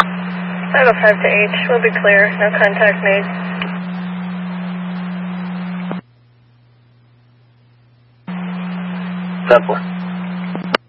505 to H, we'll be clear, no contact made. Simple.